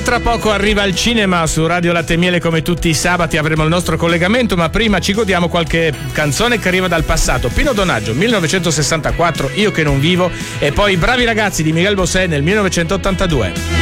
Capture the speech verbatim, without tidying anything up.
E tra poco arriva al cinema su Radio Latte e Miele, come tutti i sabati avremo il nostro collegamento, ma prima ci godiamo qualche canzone che arriva dal passato. Pino Donaggio, millenovecentosessantaquattro, Io che non vivo, e poi I bravi ragazzi di Miguel Bosé nel millenovecentottantadue.